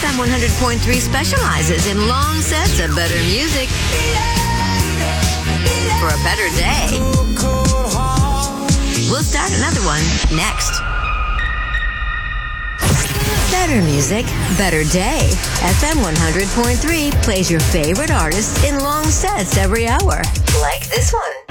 FM 100.3 specializes in long sets of better music for a better day. We'll start another one next. Better music, better day. FM 100.3 plays your favorite artists in long sets every hour. Like this one.